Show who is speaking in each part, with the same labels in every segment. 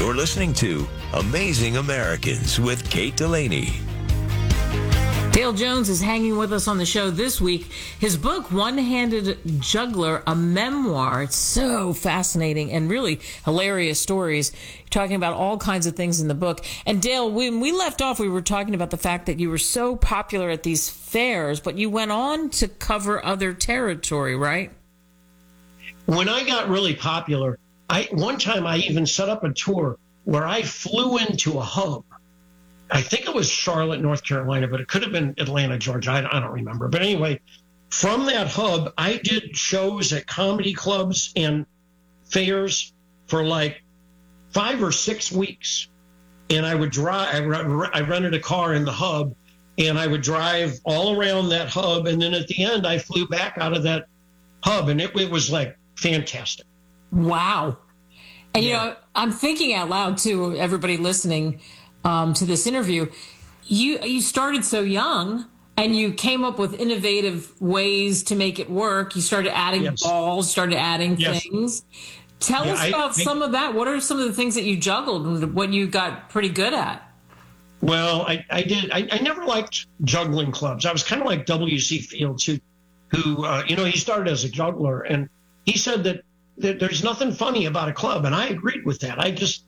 Speaker 1: You're listening to Amazing Americans with Kate Delaney.
Speaker 2: Dale Jones is hanging with us on the show this week. His book, One-Handed Juggler, a memoir. It's so fascinating and really hilarious stories. You're talking about all kinds of things in the book. And Dale, when we left off, we were talking about the fact that you were so popular at these fairs, but you went on to cover other territory, right?
Speaker 3: When I got really popular, one time I even set up a tour where I flew into a hub. I think it was Charlotte, North Carolina, but it could have been Atlanta, Georgia. I don't remember. But anyway, from that hub, I did shows at comedy clubs and fairs for like 5 or 6 weeks. And I would drive, I rented a car in the hub, and I would drive all around that hub. And then at the end, I flew back out of that hub, and it was like fantastic.
Speaker 2: Wow. And, you know, I'm thinking out loud, too, everybody listening to this interview. You started so young, and you came up with innovative ways to make it work. You started adding balls, started adding things. Tell us about some of that. What are some of the things that you juggled and what you got pretty good at?
Speaker 3: Well, I did. I never liked juggling clubs. I was kind of like W.C. Fields, who he started as a juggler, and he said that there's nothing funny about a club, and I agreed with that.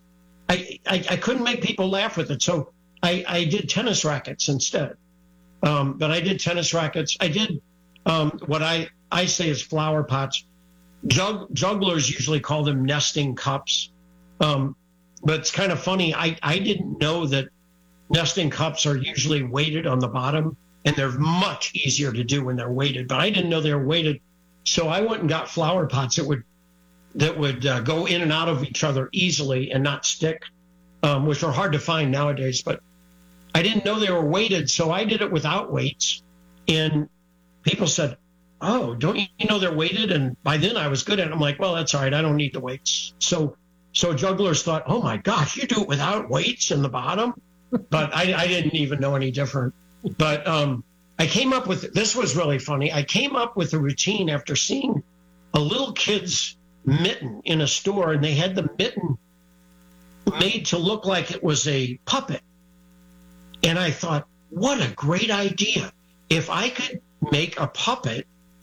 Speaker 3: I couldn't make people laugh with it, so I did tennis rackets instead. But I did tennis rackets. I did what I say is flower pots. Jugglers usually call them nesting cups. But it's kind of funny. I didn't know that nesting cups are usually weighted on the bottom, and they're much easier to do when they're weighted. But I didn't know they were weighted, so I went and got flower pots that would go in and out of each other easily and not stick, which are hard to find nowadays. But I didn't know they were weighted, so I did it without weights. And people said, "Oh, don't you know they're weighted?" And by then I was good at it. I'm like, well, that's all right. I don't need the weights. So jugglers thought, "Oh my gosh, you do it without weights in the bottom?" But I didn't even know any different. But I came up with, this was really funny. I came up with a routine after seeing a little kid's mitten in a store, and they had the mitten made to look like it was a puppet. And I thought, what a great idea. If I could make a puppet,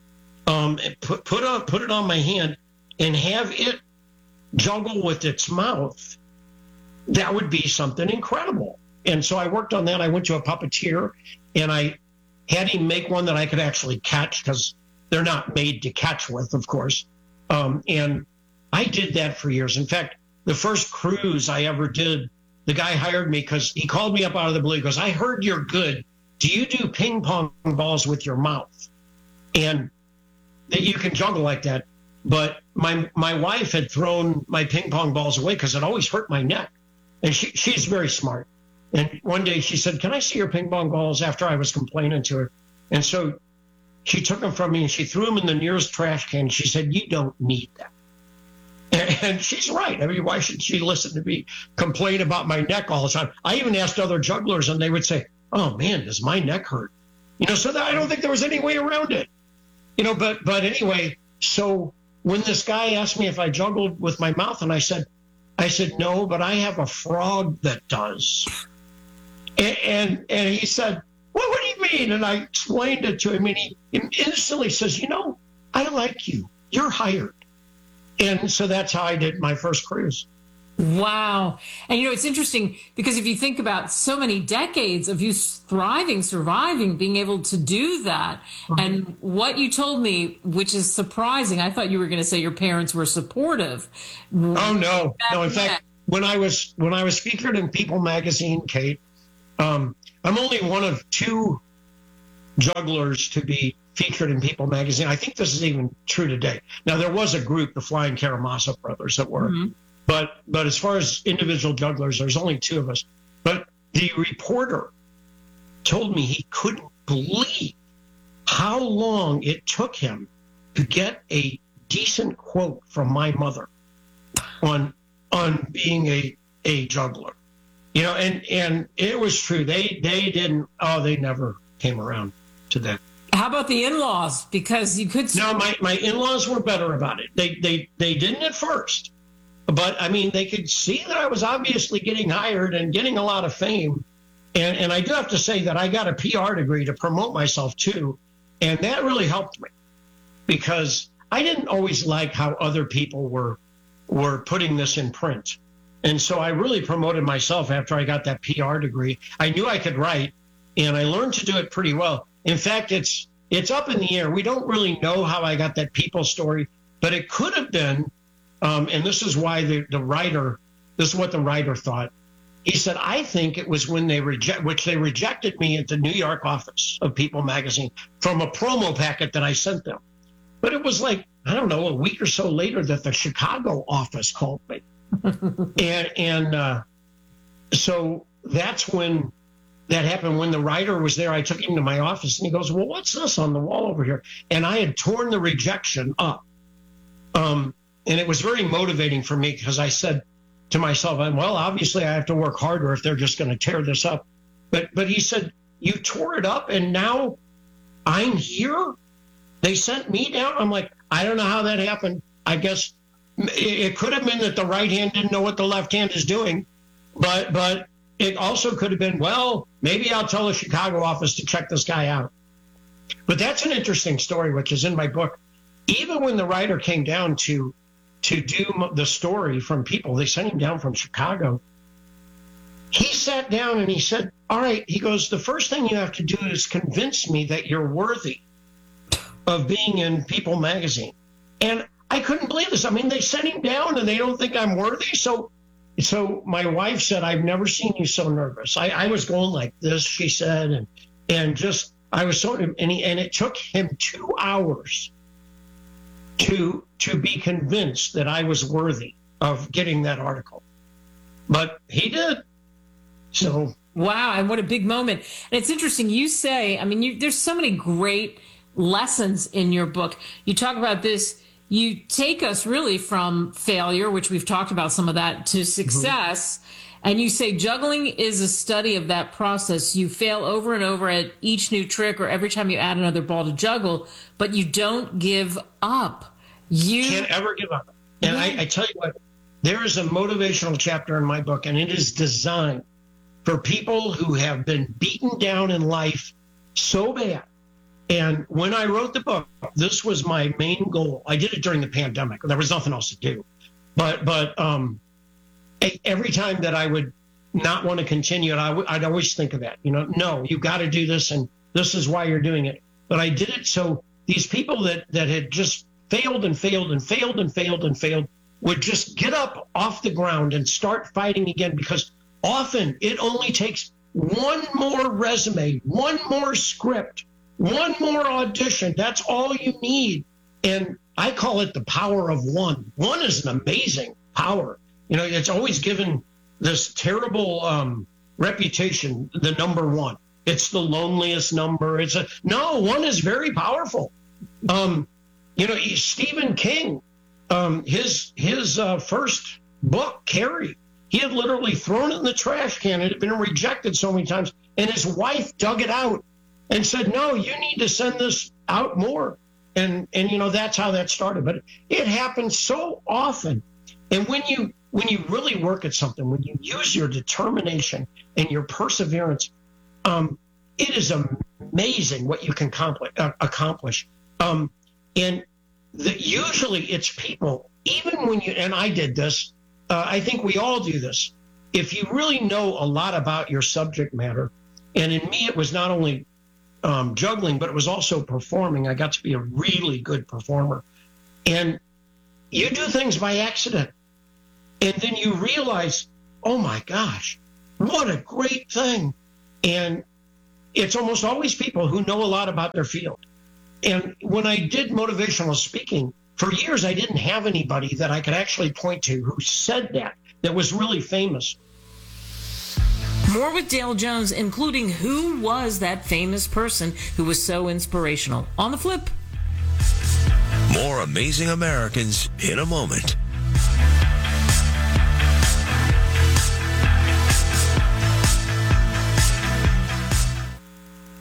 Speaker 3: put it on my hand and have it juggle with its mouth, that would be something incredible. And so I worked on that. I went to a puppeteer, and I had him make one that I could actually catch, because they're not made to catch with, of course. And I did that for years. In fact, the first cruise I ever did, the guy hired me because he called me up out of the blue. He goes, "I heard you're good. Do you do ping pong balls with your mouth?" And that you can juggle like that. But my wife had thrown my ping pong balls away because it always hurt my neck. And she's very smart. And one day she said, "Can I see your ping pong balls?" after I was complaining to her. And so she took them from me and she threw them in the nearest trash can. She said, "You don't need them." And she's right. I mean, why should she listen to me complain about my neck all the time? I even asked other jugglers, and they would say, "Oh man, does my neck hurt?" So that I don't think there was any way around it. But anyway, so when this guy asked me if I juggled with my mouth, and I said, "No, but I have a frog that does." And he said, "Well, what do you mean?" And I explained it to him, and he instantly says, "I like you. You're hired." And so that's how I did my first cruise.
Speaker 2: Wow. And, it's interesting because if you think about so many decades of you thriving, surviving, being able to do that, and what you told me, which is surprising, I thought you were going to say your parents were supportive.
Speaker 3: Oh, no. No, in fact, when I was featured in People magazine, Kate, I'm only one of 2 jugglers to be featured in People magazine. I think this is even true today. Now, there was a group, the Flying Karamazov brothers, that were, but as far as individual jugglers, there's only 2 of us. But the reporter told me he couldn't believe how long it took him to get a decent quote from my mother on being a juggler. And it was true. They never came around to that.
Speaker 2: How about the in-laws? Because you could...
Speaker 3: No, my in-laws were better about it. They didn't at first. But I mean, they could see that I was obviously getting hired and getting a lot of fame. And I do have to say that I got a PR degree to promote myself too. And that really helped me because I didn't always like how other people were putting this in print. And so I really promoted myself after I got that PR degree. I knew I could write, and I learned to do it pretty well. In fact, it's up in the air. We don't really know how I got that people story, but it could have been, and this is why this is what the writer thought. He said, I think it was when they rejected me at the New York office of People magazine from a promo packet that I sent them. But it was like, I don't know, a week or so later that the Chicago office called me. So that's when that happened. When the writer was there, I took him to my office and he goes, well, what's this on the wall over here? And I had torn the rejection up. And it was very motivating for me because I said to myself, well, obviously I have to work harder if they're just going to tear this up. But he said, you tore it up and now I'm here? They sent me down? I'm like, I don't know how that happened. I guess it could have been that the right hand didn't know what the left hand is doing, but it also could have been, well, maybe I'll tell the Chicago office to check this guy out. But that's an interesting story, which is in my book. Even when the writer came down to do the story from People, they sent him down from Chicago. He sat down and he said, all right, he goes, the first thing you have to do is convince me that you're worthy of being in People magazine. And I couldn't believe this. I mean, they sent him down and they don't think I'm worthy. So my wife said, I've never seen you so nervous. I was going like this, she said, and just, I was so, and it took him 2 hours to be convinced that I was worthy of getting that article. But he did. So.
Speaker 2: Wow. And what a big moment. And it's interesting. You say, I mean, there's so many great lessons in your book. You talk about this. You take us really from failure, which we've talked about some of that, to success. Mm-hmm. And you say juggling is a study of that process. You fail over and over at each new trick or every time you add another ball to juggle, but you don't give up. You
Speaker 3: can't ever give up. And I tell you what, there is a motivational chapter in my book, and it is designed for people who have been beaten down in life so bad. And when I wrote the book, this was my main goal. I did it during the pandemic. There was nothing else to do. But every time that I would not want to continue it, I'd always think of that. No, you got to do this, and this is why you're doing it. But I did it so these people that had just failed and failed and failed and failed and failed would just get up off the ground and start fighting again, because often it only takes one more resume, one more script, one more audition. That's all you need. And I call it the power of one. One is an amazing power. It's always given this terrible reputation, the number one. It's the loneliest number. One is very powerful. Stephen King, his first book, Carrie, he had literally thrown it in the trash can. It had been rejected so many times. And his wife dug it out and said, no, you need to send this out more. And that's how that started. But it happens so often. And when you really work at something, when you use your determination and your perseverance, it is amazing what you can accomplish. And usually it's people, even when and I did this, I think we all do this. If you really know a lot about your subject matter, and in me, it was not only juggling, but it was also performing. I got to be a really good performer. And you do things by accident. And then you realize, oh my gosh, what a great thing. And it's almost always people who know a lot about their field. And when I did motivational speaking, for years I didn't have anybody that I could actually point to who said that was really famous.
Speaker 2: More with Dale Jones, including who was that famous person who was so inspirational. On the flip.
Speaker 1: More Amazing Americans in a moment.
Speaker 4: Hey, are you tired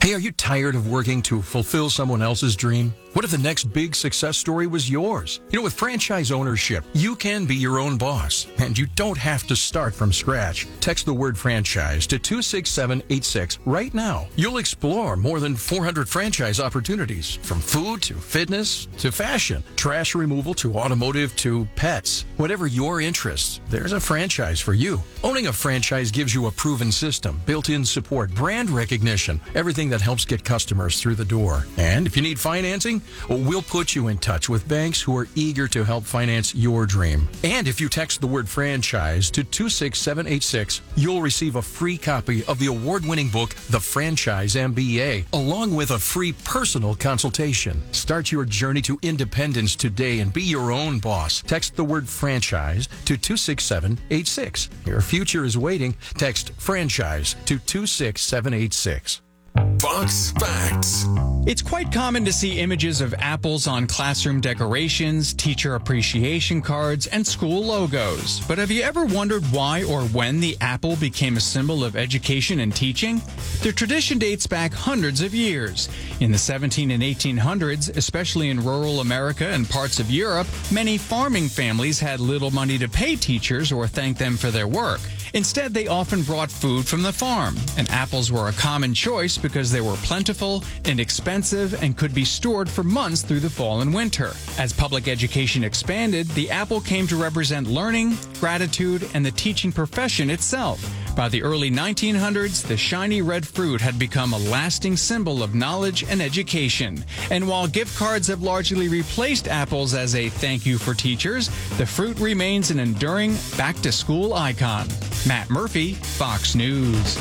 Speaker 4: tired of working to fulfill someone else's dream? What if the next big success story was yours? You know, with franchise ownership, you can be your own boss, and you don't have to start from scratch. Text the word franchise to 26786 right now. You'll explore more than 400 franchise opportunities, from food to fitness to fashion, trash removal to automotive to pets. Whatever your interests, there's a franchise for you. Owning a franchise gives you a proven system, built-in support, brand recognition, everything that helps get customers through the door. And if you need financing, we'll put you in touch with banks who are eager to help finance your dream. And if you text the word franchise to 26786, you'll receive a free copy of the award-winning book, The Franchise MBA, along with a free personal consultation. Start your journey to independence today and be your own boss. Text the word franchise to 26786. Your future is waiting. Text franchise to 26786.
Speaker 1: Fox Facts.
Speaker 5: It's quite common to see images of apples on classroom decorations, teacher appreciation cards, and school logos. But have you ever wondered why or when the apple became a symbol of education and teaching? The tradition dates back hundreds of years. In the 17 and 1800s, especially in rural America and parts of Europe, many farming families had little money to pay teachers or thank them for their work. Instead, they often brought food from the farm, and apples were a common choice because they were plentiful, inexpensive, and could be stored for months through the fall and winter. As public education expanded, the apple came to represent learning, gratitude, and the teaching profession itself. By the early 1900s, the shiny red fruit had become a lasting symbol of knowledge and education. And while gift cards have largely replaced apples as a thank you for teachers, the fruit remains an enduring back-to-school icon. Matt Murphy, Fox News.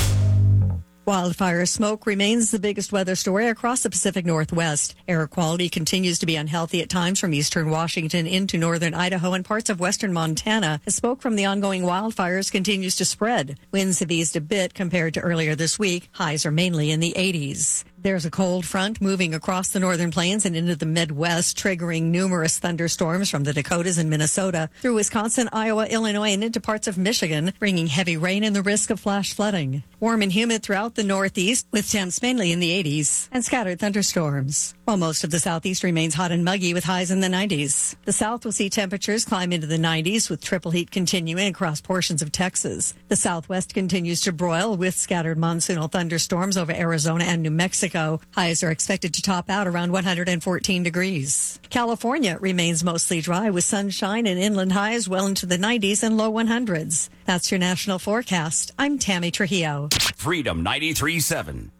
Speaker 6: Wildfire smoke remains the biggest weather story across the Pacific Northwest. Air quality continues to be unhealthy at times from eastern Washington into northern Idaho and parts of western Montana as smoke from the ongoing wildfires continues to spread. Winds have eased a bit compared to earlier this week. Highs are mainly in the 80s. There's a cold front moving across the northern plains and into the Midwest, triggering numerous thunderstorms from the Dakotas and Minnesota through Wisconsin, Iowa, Illinois, and into parts of Michigan, bringing heavy rain and the risk of flash flooding. Warm and humid throughout the Northeast, with temps mainly in the 80s, and scattered thunderstorms. While most of the Southeast remains hot and muggy with highs in the 90s. The South will see temperatures climb into the 90s, with triple heat continuing across portions of Texas. The Southwest continues to broil with scattered monsoonal thunderstorms over Arizona and New Mexico. Highs are expected to top out around 114 degrees. California remains mostly dry with sunshine and inland highs well into the 90s and low 100s. That's your national forecast. I'm Tammy Trujillo.
Speaker 7: Freedom 93.7.